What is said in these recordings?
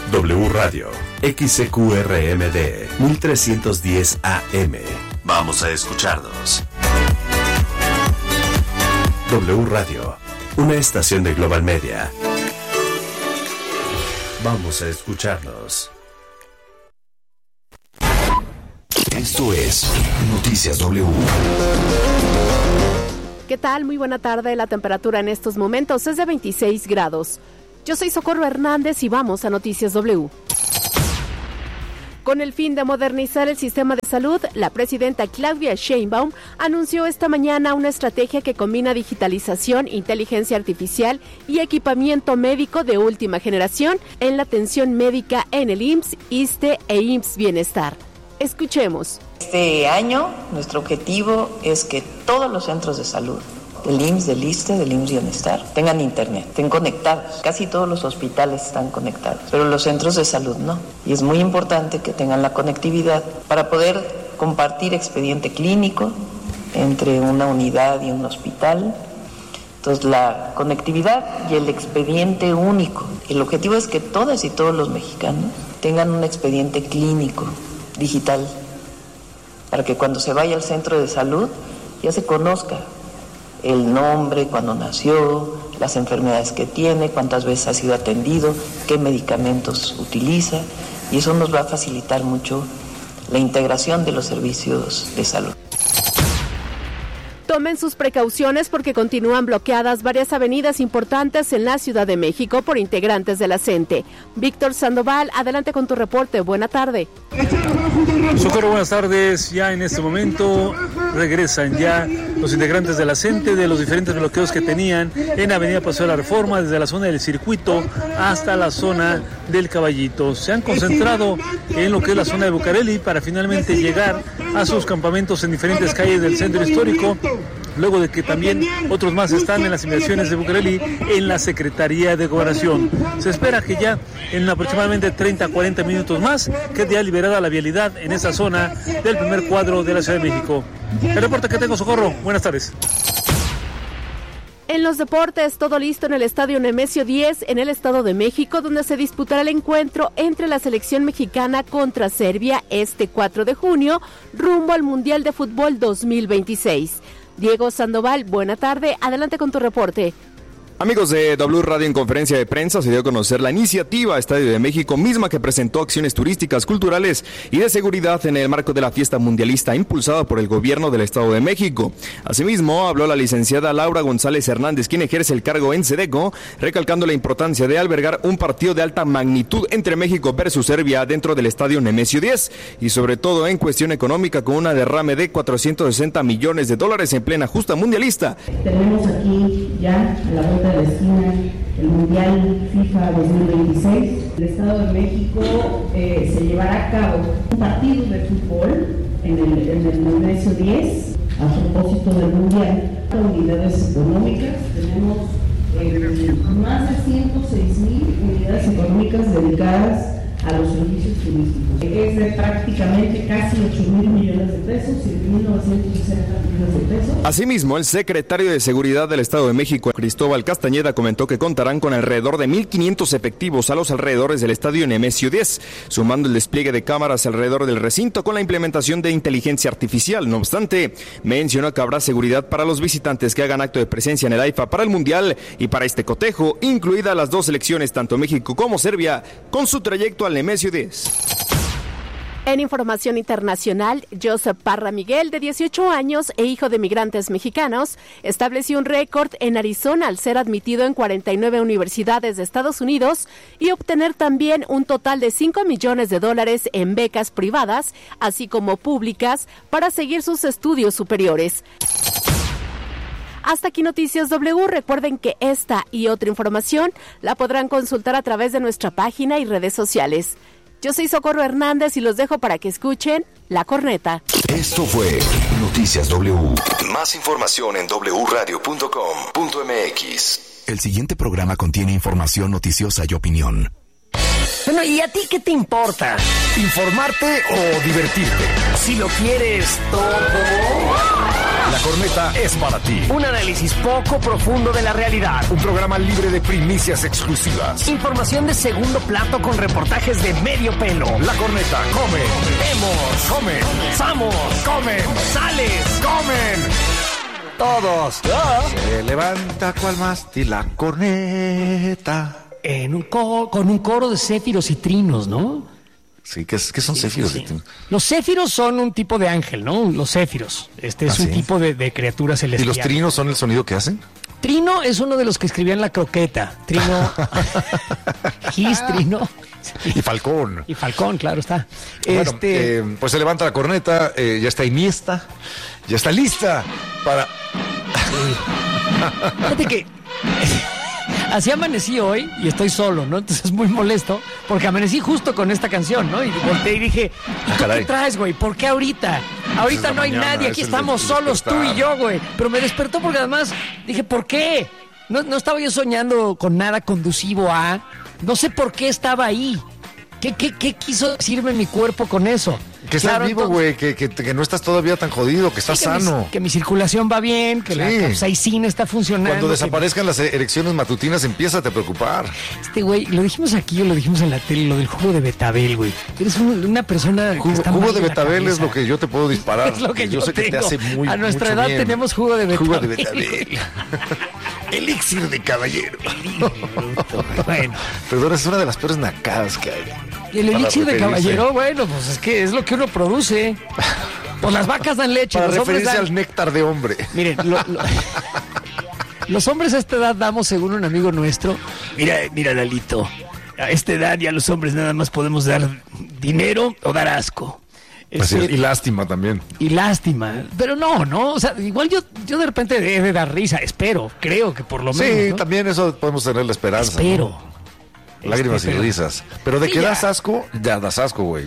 W Radio, XCQRMD, 1310 AM. Vamos a escucharnos. W Radio, una estación de Global Media. Vamos a escucharnos. Esto es Noticias W. ¿Qué tal? Muy buena tarde. La temperatura en estos momentos es de 26 grados. Yo soy Socorro Hernández y vamos a Noticias W. Con el fin de modernizar el sistema de salud, la presidenta Claudia Sheinbaum anunció esta mañana una estrategia que combina digitalización, inteligencia artificial y equipamiento médico de última generación en la atención médica en el IMSS, ISSSTE e IMSS Bienestar. Escuchemos. Este año nuestro objetivo es que todos los centros de salud del IMSS, del ISSSTE, del IMSS Bienestar tengan internet, estén conectados. Casi todos los hospitales están conectados, pero los centros de salud no. Y es muy importante que tengan la conectividad para poder compartir expediente clínico entre una unidad y un hospital. Entonces la conectividad y el expediente único. El objetivo es que todas y todos los mexicanos tengan un expediente clínico digital para que cuando se vaya al centro de salud ya se conozca el nombre, cuándo nació, las enfermedades que tiene, cuántas veces ha sido atendido, qué medicamentos utiliza, y eso nos va a facilitar mucho la integración de los servicios de salud. Tomen sus precauciones porque continúan bloqueadas varias avenidas importantes en la Ciudad de México por integrantes de la CENTE. Víctor Sandoval, adelante con tu reporte. Buena tarde. Socorro, buenas tardes. Ya en este momento regresan ya los integrantes de la CENTE de los diferentes bloqueos que tenían en Avenida Paseo de la Reforma, desde la zona del Circuito hasta la zona del Caballito. Se han concentrado en lo que es la zona de Bucareli para finalmente llegar a sus campamentos en diferentes calles del centro histórico, luego de que también otros más están en las inmediaciones de Bucareli en la Secretaría de Gobernación. Se espera que ya en aproximadamente 30 a 40 minutos más quede ya liberada la vialidad en esa zona del primer cuadro de la Ciudad de México. El reporte que tengo, Socorro. Buenas tardes. En los deportes, todo listo en el Estadio Nemesio 10 en el Estado de México, donde se disputará el encuentro entre la selección mexicana contra Serbia este 4 de junio, rumbo al Mundial de Fútbol 2026. Diego Sandoval, buena tarde, adelante con tu reporte. Amigos de W Radio, en conferencia de prensa se dio a conocer la iniciativa Estadio de México, misma que presentó acciones turísticas, culturales y de seguridad en el marco de la fiesta mundialista impulsada por el gobierno del Estado de México. Asimismo, habló la licenciada Laura González Hernández, quien ejerce el cargo en SEDECO, recalcando la importancia de albergar un partido de alta magnitud entre México versus Serbia dentro del Estadio Nemesio 10 y sobre todo en cuestión económica, con una derrame de $460 millones en plena justa mundialista. Tenemos aquí ya a la vuelta de la esquina el Mundial FIFA 2026. El Estado de México se llevará a cabo un partido de fútbol en el Nemesio 10 a propósito del Mundial. Unidades económicas, tenemos más de 106,000 unidades económicas dedicadas a los servicios turísticos. Es de prácticamente casi 8,000 millones de pesos, 7,960 millones de pesos. Asimismo, el secretario de Seguridad del Estado de México, Cristóbal Castañeda, comentó que contarán con alrededor de 1,500 efectivos a los alrededores del Estadio Nemesio 10, sumando el despliegue de cámaras alrededor del recinto con la implementación de inteligencia artificial. No obstante, mencionó que habrá seguridad para los visitantes que hagan acto de presencia en el AIFA para el Mundial y para este cotejo, incluidas las dos selecciones, tanto México como Serbia, con su trayecto al Nemesio 10. En información internacional, Joseph Parra Miguel, de 18 años e hijo de migrantes mexicanos, estableció un récord en Arizona al ser admitido en 49 universidades de Estados Unidos y obtener también un total de $5 millones en becas privadas, así como públicas, para seguir sus estudios superiores. Hasta aquí Noticias W. Recuerden que esta y otra información la podrán consultar a través de nuestra página y redes sociales. Yo soy Socorro Hernández y los dejo para que escuchen La Corneta. Esto fue Noticias W. Más información en wradio.com.mx. El siguiente programa contiene información noticiosa y opinión. Bueno, ¿y a ti qué te importa? ¿Informarte o divertirte? Si lo quieres todo. La Corneta es para ti. Un análisis poco profundo de la realidad. Un programa libre de primicias exclusivas. Información de segundo plato con reportajes de medio pelo. La Corneta come. Vemos. Comen. Vamos. Comen. Sales. Comen. Todos. Se levanta cual mástil la corneta. Con un coro de céfiros y trinos, ¿no? Sí, ¿qué son céfiros? Sí. Los céfiros son un tipo de ángel, ¿no? Los céfiros. Es un tipo de criatura celestial. ¿Y los trinos son el sonido que hacen? Trino es uno de los que escribían La Croqueta. Trino. Trino. Y Falcón. Y Falcón, claro está. Bueno, pues se levanta la corneta, ya está Iniesta, ya está lista para... Fíjate que así amanecí hoy y estoy solo, ¿no? Entonces es muy molesto porque amanecí justo con esta canción, ¿no? Y volteé y dije, ¿y tú qué traes, güey? ¿Por qué ahorita? Ahorita no hay nadie, aquí estamos solos tú y yo, güey. Pero me despertó porque además dije, ¿por qué? No estaba yo soñando con nada conducivo a... No sé por qué estaba ahí. ¿Qué quiso decirme mi cuerpo con eso? Que estás vivo, güey, que no estás todavía tan jodido, que estás sano. Que mi circulación va bien, que la capsaicina está funcionando. Cuando desaparezcan las erecciones matutinas, empieza a preocupar. Güey, lo dijimos aquí o lo dijimos en la tele, lo del jugo de betabel, güey. Eres una persona que está jugo de betabel es lo que yo te puedo disparar. Es lo que yo sé tengo. que te hace muy a nuestra edad bien. tenemos jugo de betabel. Jugo de betabel. Elixir de caballero. Bueno. Perdón, es una de las peores nacadas que hay. Y el elixir de caballero, bueno, pues es que es lo que uno produce. Pues las vacas dan leche. Para referirse al néctar de hombre. Miren, los hombres a esta edad damos, según un amigo nuestro, mira, Lalito, a esta edad ya los hombres nada más podemos dar dinero o dar asco. Y lástima también. Y lástima. Pero no, o sea, igual yo de repente he de dar risa, creo que por lo menos. Sí, ¿no? también eso podemos tener la esperanza. Espero. ¿no? Lágrimas y risas. Pero de que das asco, ya das asco, güey.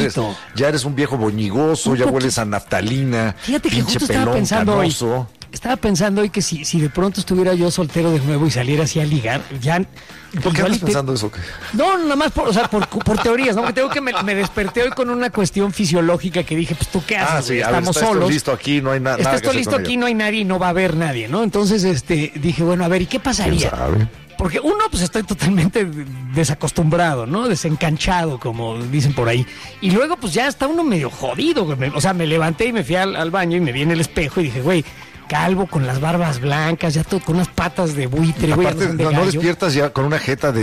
Ya eres un viejo boñigoso, ya hueles a naftalina. Fíjate que pinche justo pelón canoso. Estaba pensando hoy que si de pronto estuviera yo soltero de nuevo y saliera así a ligar, ya... ¿Por qué andas pensando eso? No, nada más por teorías, ¿no? Que tengo que me desperté hoy con una cuestión fisiológica que dije, pues tú qué haces, sí, estamos solos. Esto listo aquí, no hay nada. Está esto listo aquí, no hay nadie y no va a haber nadie, ¿no? Entonces, dije, bueno, a ver, ¿y qué pasaría? ¿Quién sabe? Porque uno, pues estoy totalmente desacostumbrado, ¿no? Desencanchado, como dicen por ahí. Y luego, pues ya está uno medio jodido, güey. O sea, me levanté y me fui al baño y me vi en el espejo y dije, güey, calvo, con las barbas blancas, ya todo con unas patas de buitre, güey. Aparte, no despiertas ya con una jeta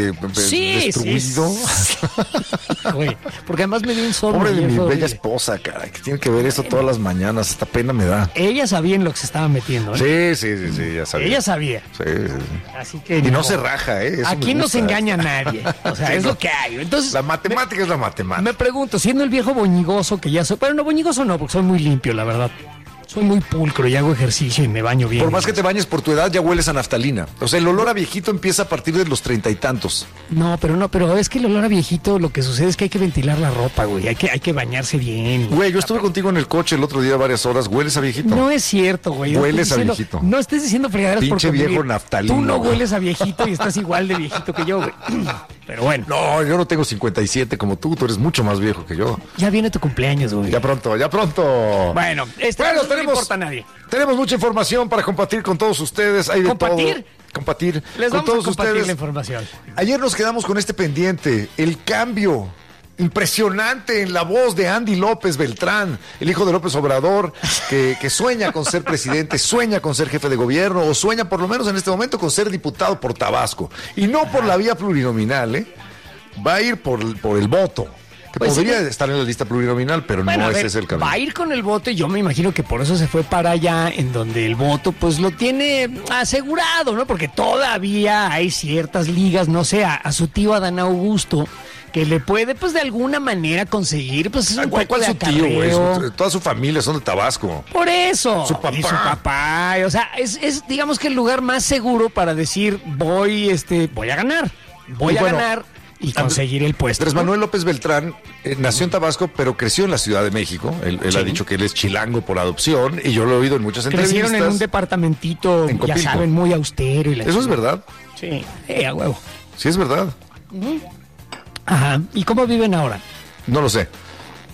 destruido. Sí. Güey, porque además me dio un sol. Pobre de mi bella esposa, cara, que tiene que ver eso todas las mañanas. Esta pena me da. Ella sabía en lo que se estaba metiendo, ¿eh? Sí, ya sabía. Ella sabía. Sí. Así que y no se raja, ¿eh? Eso aquí no se engaña a nadie. O sea, es lo que hay. Entonces, la matemática es la matemática. Me pregunto, siendo el viejo boñigoso que ya soy, pero no, boñigoso no, porque soy muy limpio, la verdad. Soy muy pulcro y hago ejercicio y me baño bien. Por más que te bañes por tu edad, ya hueles a naftalina. O sea, el olor a viejito empieza a partir de los 30 y tantos. No, pero es que el olor a viejito, lo que sucede es que hay que ventilar la ropa, güey. Hay que bañarse bien. Güey, yo estuve contigo en el coche el otro día varias horas. ¿Hueles a viejito? No es cierto, güey. Hueles a viejito. No estés diciendo fregaderas por pinche viejo naftalino. Tú no hueles a viejito y estás igual de viejito que yo, güey. Pero bueno. No, yo no tengo 57 como tú eres mucho más viejo que yo. Ya viene tu cumpleaños, güey. Ya pronto. Bueno, no le importa a nadie. Tenemos mucha información para compartir con todos ustedes. Hay de ¿Compartir? todo. Compartir. Les con vamos todos a compartir ustedes. la información. Ayer nos quedamos con este pendiente. El cambio impresionante en la voz de Andy López Beltrán, el hijo de López Obrador, que sueña con ser presidente, sueña con ser jefe de gobierno, o sueña por lo menos en este momento con ser diputado por Tabasco. Y no por la vía plurinominal, ¿eh? Va a ir por el voto. Que pues podría estar en la lista plurinominal, pero bueno, no ese es el camino. Va a ir con el voto y yo me imagino que por eso se fue para allá, en donde el voto pues lo tiene asegurado, ¿no? Porque todavía hay ciertas ligas, no sé, a su tío Adán Augusto, que le puede pues de alguna manera conseguir pues un poco de tío, güey? Toda su familia son de Tabasco. Por eso. Su papá. Y su papá. O sea, es digamos que el lugar más seguro para decir voy a ganar. Voy a ganar. Y conseguir el puesto. Andrés Manuel López Beltrán nació en Tabasco, pero creció en la Ciudad de México. Él ha dicho que él es chilango por adopción, y yo lo he oído en muchas entrevistas. Crecieron en un departamentito, ya saben, muy austero. ¿Eso es verdad? Sí, a huevo. Sí, es verdad. Ajá. ¿Y cómo viven ahora? No lo sé.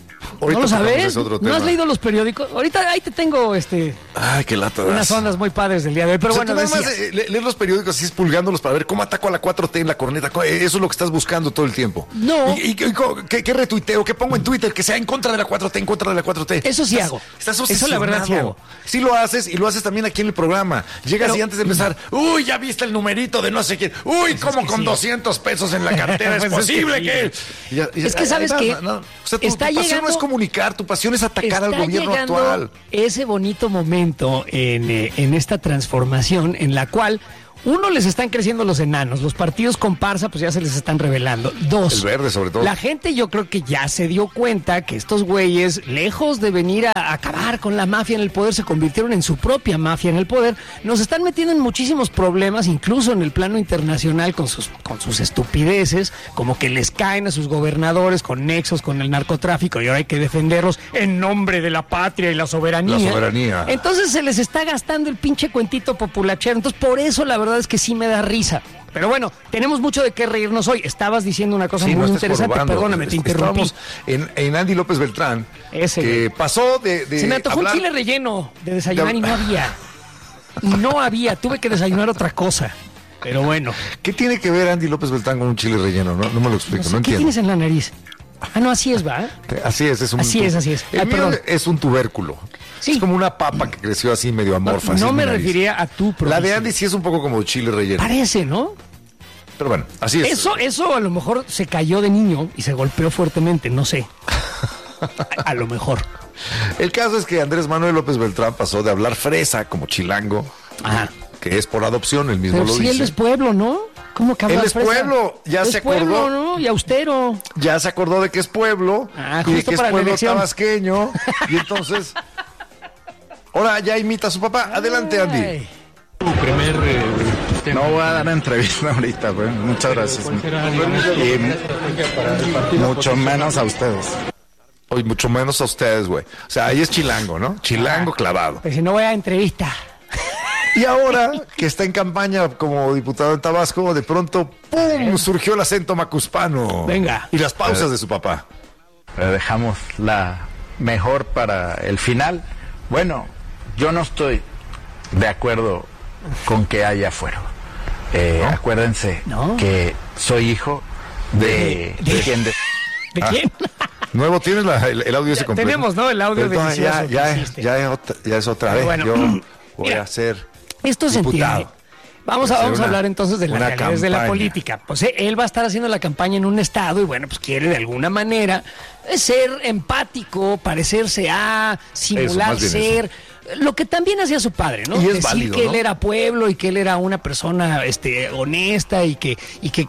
Ahorita ¿No lo sabes? ese otro ¿No tema. has leído los periódicos? Ahorita ahí te tengo Ay, qué lata. unas ondas muy padres del día de hoy. Pero O sea, bueno, tú nada más decías. leer los periódicos así expulgándolos para ver cómo ataco a la 4T en la corneta. Eso es lo que estás buscando todo el tiempo. No. ¿Y qué retuiteo? ¿Qué pongo en Twitter? Que sea en contra de la 4T, en contra de la 4T. Eso sí hago. Estás Eso la verdad sí hago. Sí lo haces y lo haces también aquí en el programa. Llegas Pero- y antes de empezar, uy, ya viste el numerito de no sé quién. Uy, ¿cómo que con sí. 200 pesos en la cartera es Pues es posible que que... Es que, ¿sabes qué? O sea, tu Está pasión no llegando- es comunicar, tu pasión es atacar al Está gobierno llegando actual. ese bonito momento en esta transformación en la cual uno, les están creciendo los enanos, los partidos comparsa pues ya se les están revelando. Dos, El verde sobre todo. la gente yo creo que ya se dio cuenta que estos güeyes, lejos de venir a acabar con la mafia en el poder, se convirtieron en su propia mafia en el poder. Nos están metiendo en muchísimos problemas, incluso en el plano internacional con sus estupideces, como que les caen a sus gobernadores con nexos con el narcotráfico y ahora hay que defenderlos en nombre de la patria y la soberanía. La soberanía. Entonces se les está gastando el pinche cuentito populachero. Entonces por eso la verdad es que sí me da risa. Pero bueno, tenemos mucho de qué reírnos hoy. Estabas diciendo una cosa Sí, muy no estés interesante. jorobando. Perdóname, te interrumpí. Estábamos en Andy López Beltrán, Ese, que güey. pasó de Se me antojó hablar- un chile relleno de desayunar y no había. No había, tuve que desayunar otra cosa. Pero bueno. ¿Qué tiene que ver Andy López Beltrán con un chile relleno? No me lo explico, no ¿Qué entiendo. tienes en la nariz? Ah, no, así es, ¿va? Así es un Así es, así es. El Ay, mío perdón. es un tubérculo. Sí. Es como una papa que creció así medio amorfa. así No en me mi nariz. refería a tu La de provisión. Andy sí es un poco como chile relleno. Parece, ¿no? Pero bueno, así es. Eso a lo mejor se cayó de niño y se golpeó fuertemente, no sé. A lo mejor. El caso es que Andrés Manuel López Beltrán pasó de hablar fresa como chilango, Ajá. que es por adopción, él mismo Pero lo sí, dice. él es pueblo, ¿no? ¿Cómo que hablas Él es fresa? pueblo, ya Es se acordó. pueblo, ¿no? Y austero. Ya se acordó de que es pueblo Ah, y de justo que es para la pueblo elección. tabasqueño y entonces ahora ya imita a su papá. Adelante, Andy. Ay. No voy a dar entrevista ahorita, pues. Muchas gracias. Y mucho menos a ustedes. Hoy mucho menos a ustedes, güey. O sea, ahí es chilango, ¿no? Chilango clavado. Pues si no voy a entrevista. Y ahora que está en campaña como diputado en Tabasco, de pronto, ¡pum!, surgió el acento macuspano. Venga. Y las pausas de su papá. Pero dejamos la mejor para el final. Bueno, yo no estoy de acuerdo con que haya fuero. Acuérdense ¿No? que soy hijo de quien... ¿De quién? Nuevo, ¿tienes el audio ese completo? Tenemos, ¿no? El audio Pero delicioso que ya hiciste. es otra Pero vez. bueno, Yo voy mira, a ser Esto se diputado. entiende. Vamos a Hacer una- hablar entonces de las una realidades de la campaña. política. Pues él va a estar haciendo la campaña en un estado y bueno, pues quiere de alguna manera ser empático, parecerse a, simular más bien ser, lo que también hacía su padre, ¿no? Y es Decir válido, que ¿no? él era pueblo y que él era una persona honesta y que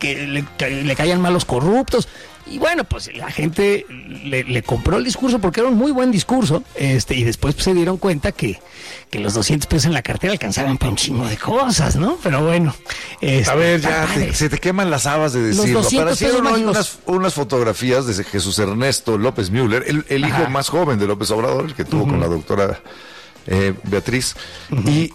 le caían mal los corruptos. Y bueno, pues la gente le compró el discurso porque era un muy buen discurso, y después pues, se dieron cuenta que los 200 pesos en la cartera alcanzaban para un chingo de cosas, ¿no? Pero bueno. A ver, está ya padre. se te queman las habas de Los decirlo. 200 Aparecieron pesos hoy mágicos. unas fotografías de Jesús Ernesto López Müller, el hijo Ajá. más joven de López Obrador, el que tuvo con la doctora Beatriz. Y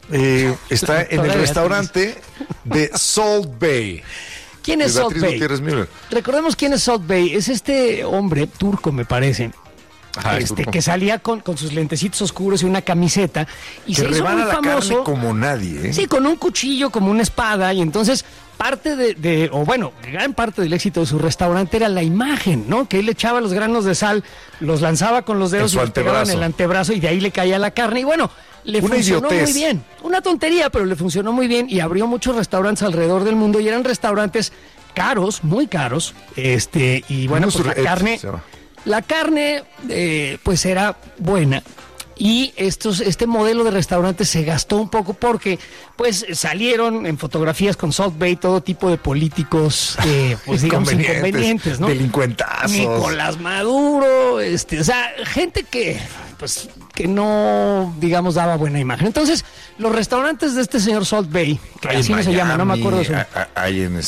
está en el Doctora restaurante de Salt Bay. ¿Quién es de Salt Beatriz Bay? Gutiérrez Müller. Recordemos quién es Salt Bay. Es este hombre turco, me parece. Ajá, es turco. Que salía con sus lentecitos oscuros y una camiseta y Que se hizo rebana muy la famoso. carne como nadie, ¿eh? Sí, con un cuchillo, como una espada, y entonces parte gran parte del éxito de su restaurante era la imagen, ¿no? Que él echaba los granos de sal, los lanzaba con los dedos En y su los pegaba en antebrazo. el antebrazo y de ahí le caía la carne. Y bueno, le Una funcionó idiotez. muy bien. Una tontería, pero le funcionó muy bien y abrió muchos restaurantes alrededor del mundo y eran restaurantes caros, muy caros, y bueno, pues Nusret, la carne... se llama. La carne, pues era buena. Y este modelo de restaurante se gastó un poco porque, pues, salieron en fotografías con Salt Bay todo tipo de políticos, pues, digamos, inconvenientes, ¿no? Delincuentazos. Nicolás Maduro, o sea, gente que, pues, que no, digamos, daba buena imagen. Entonces, los restaurantes de este señor Salt Bay, que Hay así en no se llama, no me Miami, acuerdo de su... Hay en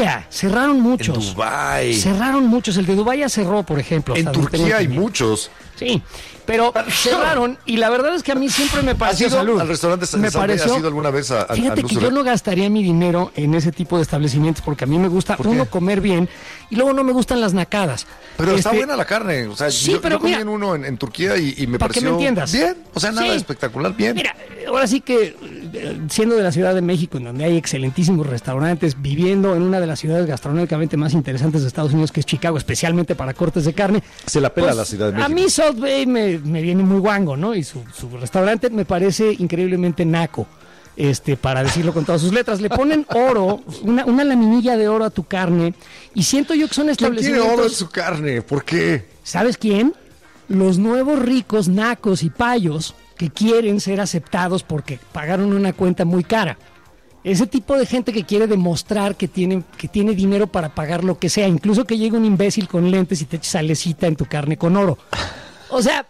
cerraron muchos. En Dubái. Cerraron muchos. El de Dubái ya cerró, por ejemplo. En hasta donde tengo Turquía hay entendido. muchos. Sí, pero cerraron y la verdad es que a mí siempre me pareció... ¿Has ido al restaurante me pareció, ¿Has ido alguna vez a fíjate que yo no gastaría mi dinero en ese tipo de establecimientos porque a mí me gusta, uno, comer bien y luego no me gustan las nacadas. Pero está buena la carne, o sea, sí, yo pero comí mira, en uno en Turquía y me para pareció que me entiendas. Bien, o sea, nada Sí. espectacular, bien. Mira, ahora sí que siendo de la Ciudad de México, en donde hay excelentísimos restaurantes, viviendo en una de las ciudades gastronómicamente más interesantes de Estados Unidos, que es Chicago, especialmente para cortes de carne. Se la pela pues, la Ciudad de México. A mí Salt Bay me viene muy guango, ¿no? Y su restaurante me parece increíblemente naco. Para decirlo con todas sus letras, le ponen oro, una laminilla de oro a tu carne, y siento yo que son ¿Quién establecimientos... tiene oro en su carne? ¿Por qué? ¿Sabes quién? Los nuevos ricos, nacos y payos que quieren ser aceptados porque pagaron una cuenta muy cara. Ese tipo de gente que quiere demostrar que tiene dinero para pagar lo que sea, incluso que llegue un imbécil con lentes y te eche salecita en tu carne con oro. O sea,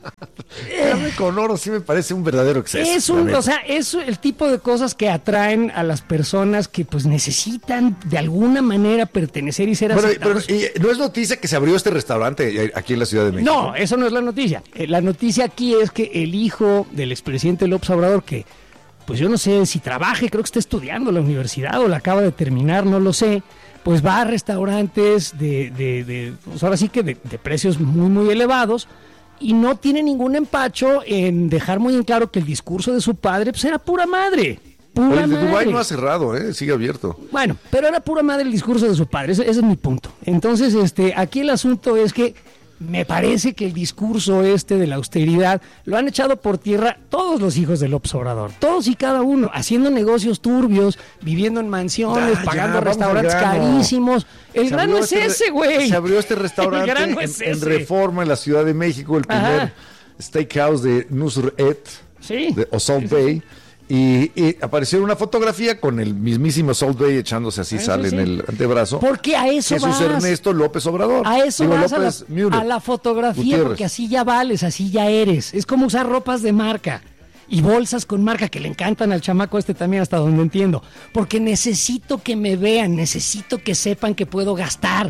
carne con oro sí me parece un verdadero exceso. Es el tipo de cosas que atraen a las personas que pues necesitan de alguna manera pertenecer y ser aceptados. Pero no es noticia que se abrió este restaurante aquí en la Ciudad de México. No, eso no es la noticia. La noticia aquí es que el hijo del expresidente López Obrador, que pues yo no sé si trabaje, creo que está estudiando en la universidad o la acaba de terminar, no lo sé, pues va a restaurantes pues ahora sí que de precios muy, muy elevados y no tiene ningún empacho en dejar muy en claro que el discurso de su padre pues era pura madre. Pura el de madre. Dubái no ha cerrado, sigue abierto. Bueno, pero era pura madre el discurso de su padre, ese es mi punto. Entonces, aquí el asunto es que me parece que el discurso de la austeridad lo han echado por tierra todos los hijos de López Obrador, todos y cada uno, haciendo negocios turbios, viviendo en mansiones, pagando restaurantes carísimos. El grano es ese, güey. Se abrió este restaurante en Reforma, en la Ciudad de México, el primer steakhouse de Nusret, o Salt Bay. Y apareció una fotografía con el mismísimo Salt Bay echándose así sal en el antebrazo. Porque a eso Jesús vas. Ernesto López Obrador. A eso vas Müller, a la fotografía, Gutiérrez. porque así ya vales, así ya eres. Es como usar ropas de marca y bolsas con marca que le encantan al chamaco también, hasta donde entiendo. Porque necesito que me vean, necesito que sepan que puedo gastar.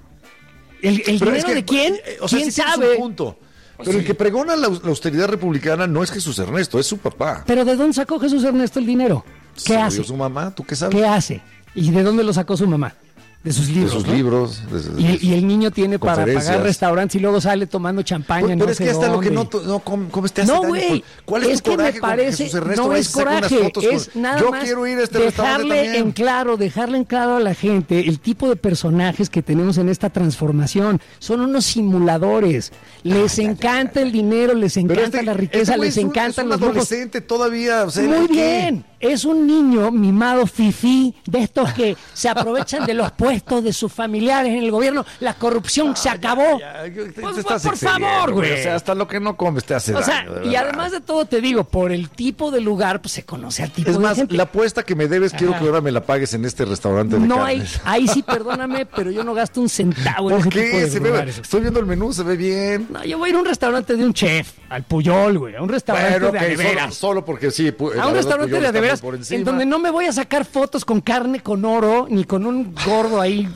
¿El dinero de quién? ¿Quién sabe? Es un punto. Pero el que pregona la austeridad republicana no es Jesús Ernesto, es su papá. ¿Pero de dónde sacó Jesús Ernesto el dinero? ¿Qué hace? ¿De su mamá? ¿Tú qué sabes? ¿Qué hace? ¿Y de dónde lo sacó su mamá? De sus libros. De sus libros. Y el niño tiene para pagar restaurantes y luego sale tomando champaña. Pero es que hasta lo que no comes te hace daño. No, güey. ¿Cuál es tu coraje? Que me parece, Jesús Ernesto, no es coraje, es nada yo más quiero ir a este restaurante también. Dejarle en claro a la gente el tipo de personajes que tenemos en esta transformación. Son unos simuladores. Les encanta el dinero, les encanta la riqueza, les encantan los lujos. Adolescente todavía. O sea, muy bien. Es un niño mimado fifí, de estos que se aprovechan de los puestos de sus familiares en el gobierno. La corrupción se acabó. Por favor, güey. O sea, hasta lo que no comes te hace daño. Y además de todo te digo, por el tipo de lugar, pues se conoce al tipo de gente. Es más, la apuesta que me debes, quiero que ahora me la pagues en este restaurante de carnes. Ahí sí, perdóname, pero yo no gasto un centavo en ese tipo de lugares. Estoy viendo el menú, se ve bien. No, yo voy a ir a un restaurante de un chef, al Puyol, güey, a un restaurante de veras. Solo porque sí. A un restaurante de veras, en donde no me voy a sacar fotos con carne con oro, ni con un gordo ahí.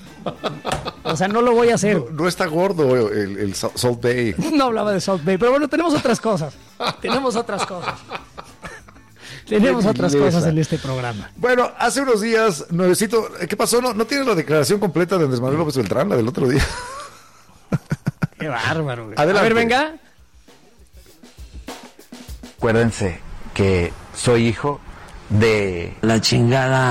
O sea, no lo voy a hacer. No está gordo el Salt Bay. No hablaba de Salt Bay, pero bueno, tenemos otras cosas. Tenemos otras cosas en este programa. Bueno, hace unos días, nuevecito, ¿qué pasó? ¿No tienes la declaración completa de Andrés Manuel López Beltrán, la del otro día? Qué bárbaro, güey. Adelante. A ver, venga. Acuérdense que soy hijo de la chingada.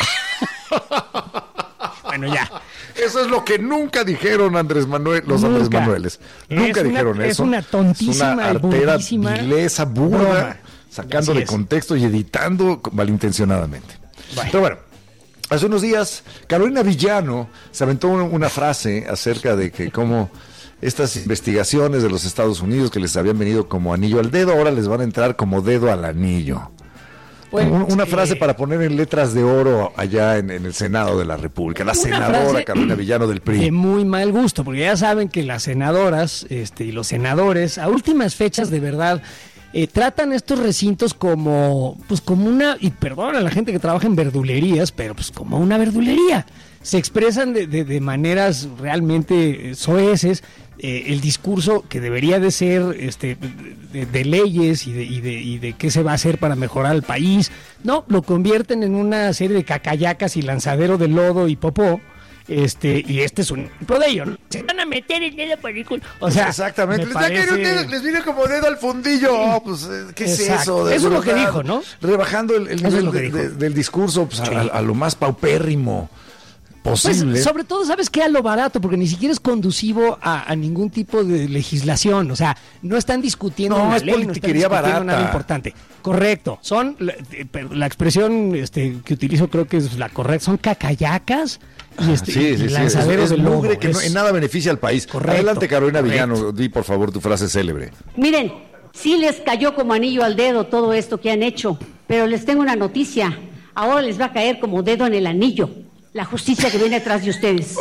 Bueno, ya. Eso es lo que nunca dijeron Andrés Manueles. Nunca dijeron eso. Es una tontísima, artera, vileza, burda, sacando de es. Contexto y editando malintencionadamente. Pero bueno, hace unos días Carolina Villano se aventó una frase acerca de que cómo estas investigaciones de los Estados Unidos que les habían venido como anillo al dedo, ahora les van a entrar como dedo al anillo. Bueno, una frase para poner en letras de oro allá en el Senado de la República. La senadora Carolina Villano del PRI. De muy mal gusto, porque ya saben que las senadoras y los senadores, a últimas fechas, de verdad, tratan estos recintos como una, y perdón a la gente que trabaja en verdulerías, pero pues como una verdulería. Se expresan de maneras realmente soeces. El discurso que debería de ser de leyes y de qué se va a hacer para mejorar el país, no, lo convierten en una serie de cacayacas y lanzadero de lodo y popó. Y este es un ejemplo de ello, ¿no? Se van a meter el dedo por el culo. O sea, exactamente. Les viene como dedo al fundillo. Oh, pues, ¿qué es eso? Eso es lo que dijo, ¿no? Rebajando el nivel del discurso pues, sí, a lo más paupérrimo posible. Pues, sobre todo, ¿sabes qué? A lo barato, porque ni siquiera es conducivo a ningún tipo de legislación. O sea, no están discutiendo una ley, no están discutiendo barata. Nada importante. Correcto. Son, la expresión que utilizo creo que es la correcta, son cacayacas. Y lanzaderos de mugre que en nada beneficia al país. Correcto, adelante, Carolina Villano, di por favor tu frase célebre. Miren, sí les cayó como anillo al dedo todo esto que han hecho, pero les tengo una noticia. Ahora les va a caer como dedo en el anillo la justicia que viene atrás de ustedes.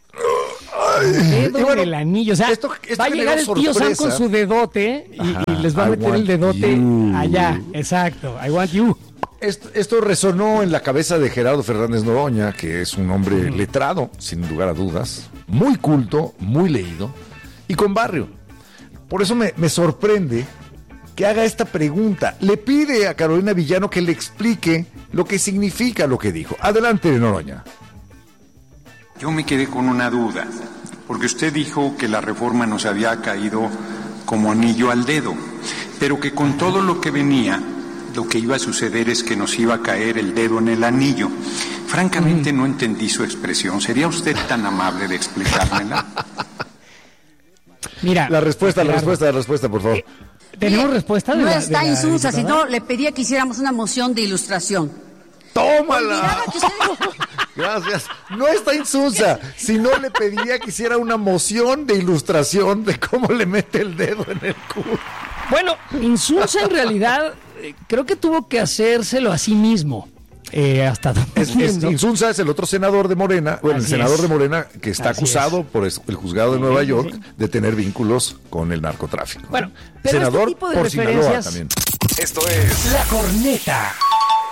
Dedo en el anillo, o sea, esto va a llegar el tío Sam con su dedote y les va a meter el dedote allá. Exacto, I want you. Esto resonó en la cabeza de Gerardo Fernández Noroña, que es un hombre letrado, sin lugar a dudas, muy culto, muy leído y con barrio. Por eso me sorprende que haga esta pregunta. Le pide a Carolina Villano que le explique lo que significa lo que dijo. Adelante, Noroña. Yo me quedé con una duda, porque usted dijo que la reforma nos había caído como anillo al dedo, pero que con todo lo que venía, lo que iba a suceder es que nos iba a caer el dedo en el anillo. Francamente no entendí su expresión. ¿Sería usted tan amable de explicármela? Mira, la respuesta, por favor. ¿Tenemos respuesta? No está insulsa, sino le pedía que hiciéramos una moción de ilustración. ¡Tómala! Gracias. No está insulsa, sino le pedía que hiciera una moción de ilustración de cómo le mete el dedo en el culo. Bueno, insulsa en realidad creo que tuvo que hacérselo a sí mismo. Hasta Insulza es el otro senador de Morena, el senador de Morena que está acusado por el juzgado de Nueva York de tener vínculos con el narcotráfico. Bueno, pero senador este tipo de por Sinaloa también. Esto es La Corneta.